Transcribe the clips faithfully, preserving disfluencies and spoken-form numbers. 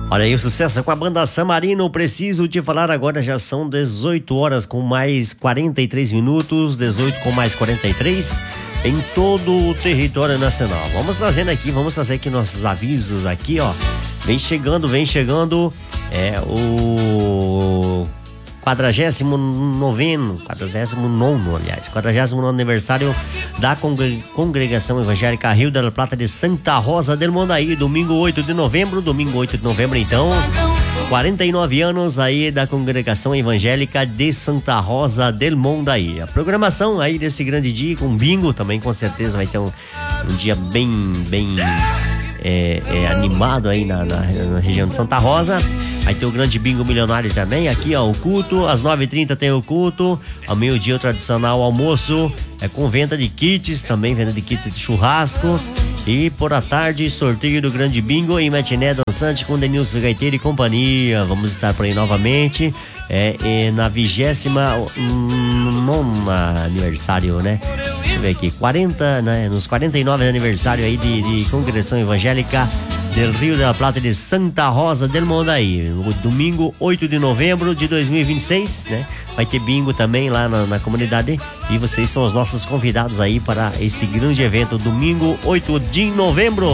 Olha aí o sucesso com a banda San Marino. Preciso te falar agora, já são dezoito horas com mais quarenta e três minutos, dezoito com mais quarenta e três em todo o território nacional. Vamos trazendo aqui, vamos trazer aqui nossos avisos aqui, ó. Vem chegando, vem chegando é o quadragésimo noveno, quadragésimo nono, aliás, quadragésimo nono aniversário da Congregação Evangélica Rio da Plata de Santa Rosa del Mondaí, domingo oito de novembro, domingo oito de novembro, então, quarenta e nove anos aí da Congregação Evangélica de Santa Rosa del Mondaí. A programação aí desse grande dia com bingo também, com certeza vai ter um, um dia bem, bem é, é, animado aí na, na, na região de Santa Rosa. Vai ter o grande bingo milionário também, aqui ó, o culto, às nove e trinta tem o culto, ao meio-dia o tradicional almoço, é com venda de kits, também venda de kits de churrasco, e por a tarde, sorteio do grande bingo e matiné dançante com Denilson Gaiteiro e companhia. Vamos estar por aí novamente, é, é na vigésima nona aniversário, né? Deixa eu ver aqui, quarenta, né? Nos quarenta e nove aniversário aí de, de Congregação Evangélica del Rio da Plata de Santa Rosa del Mondaí, domingo oito de novembro de dois mil e vinte e seis, né? Vai ter bingo também lá na, na comunidade e vocês são os nossos convidados aí para esse grande evento, domingo oito de novembro.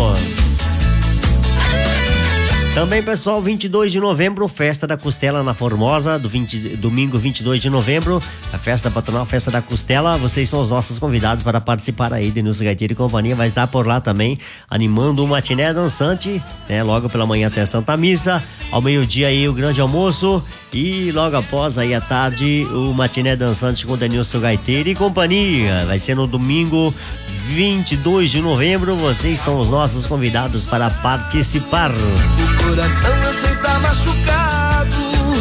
Também, pessoal, vinte e dois de novembro, festa da Costela na Formosa, do vinte, domingo vinte e dois de novembro, a festa patronal, festa da Costela. Vocês são os nossos convidados para participar aí. Denilson Gaiteiro e companhia vai estar por lá também, animando o matiné dançante, né? Logo pela manhã até a Santa Missa, ao meio-dia aí o grande almoço e logo após aí à tarde o matiné dançante com Denilson Gaiteiro e companhia. Vai ser no domingo vinte e dois de novembro. Vocês são os nossos convidados para participar. O coração aceita machucado.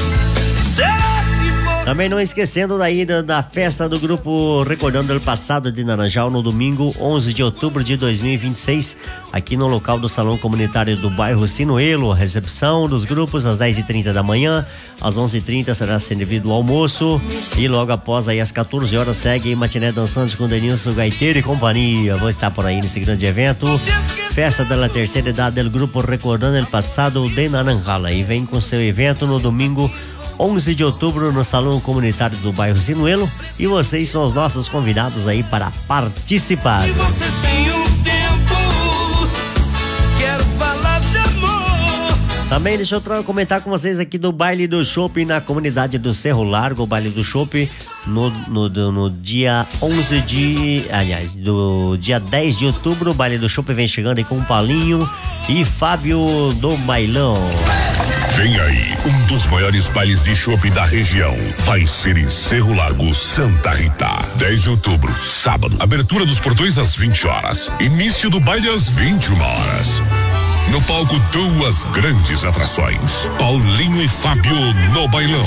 Também não esquecendo daí da, da festa do grupo Recordando o Passado de Naranjal no domingo onze de outubro de dois mil e vinte e seis, aqui no local do Salão Comunitário do bairro Sinuelo. A recepção dos grupos às dez e trinta da manhã, às onze e trinta será servido o almoço e logo após aí às quatorze horas segue matiné dançante com Denilson Gaiteiro e companhia. Vou estar por aí nesse grande evento, festa da terceira idade do grupo Recordando o Passado de Naranjal. E vem com seu evento no domingo onze de outubro no Salão Comunitário do bairro Sinuelo e vocês são os nossos convidados aí para participar. E você tem um tempo, quero falar de amor. Também deixa eu comentar com vocês aqui do baile do Chopp na comunidade do Cerro Largo, o baile do Chopp no, no, no, no dia onze de, aliás, do dia dez de outubro, o baile do Chopp vem chegando aí com o Paulinho e Fábio do Bailão. Vem aí, um dos maiores bailes de chopp da região. Vai ser em Cerro Largo, Santa Rita. dez de outubro, sábado. Abertura dos portões às vinte horas. Início do baile às vinte e uma horas. No palco, duas grandes atrações. Paulinho e Fábio no bailão.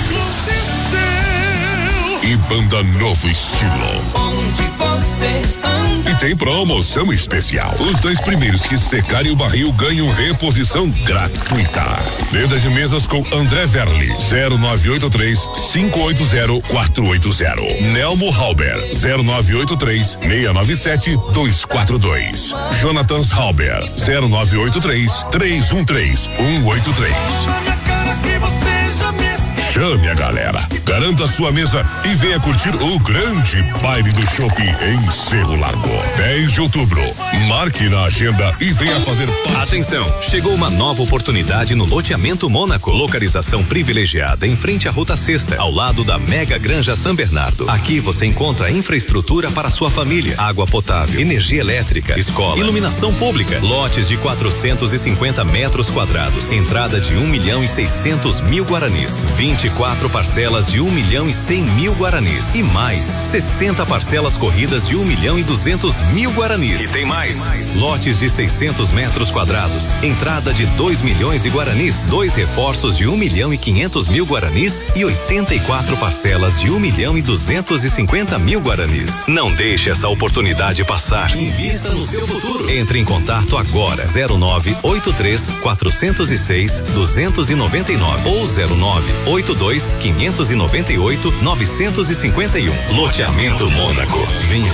E banda Novo Estilo. Onde você anda? E tem promoção especial. Os dois primeiros que secarem o barril ganham reposição gratuita. Venda de mesas com André Verli, zero nove oito três, cinco oito zero, quatro oito zero. Nelmo Halber, zero nove oito três, seis nove sete, dois quatro dois. Jonathan Halber, zero nove oito três, três um três, um oito três. Chame a galera, garanta a sua mesa e venha curtir o grande baile do Chopp em Cerro Largo. dez de outubro, marque na agenda e venha fazer parte. Atenção, chegou uma nova oportunidade no loteamento Mônaco. Localização privilegiada em frente à Ruta Sexta, ao lado da Mega Granja São Bernardo. Aqui você encontra infraestrutura para sua família, água potável, energia elétrica, escola, iluminação pública, lotes de quatrocentos e cinquenta metros quadrados, entrada de um milhão e seiscentos mil guaranis, vinte e quatro parcelas de um milhão e cem mil guaranis e mais sessenta parcelas corridas de um milhão e duzentos mil guaranis. E tem mais, lotes de seiscentos metros quadrados, entrada de dois milhões de guaranis, dois reforços de um milhão e quinhentos mil guaranis e oitenta e quatro parcelas de um milhão e duzentos e cinquenta mil guaranis. Não deixe essa oportunidade passar. Invista no seu futuro. Entre em contato agora, zero nove oito três, quatro zero seis, dois nove nove ou zero nove oito dois, quinhentos e noventa e oito, novecentos e cinquenta e um. Loteamento Mônaco. Venha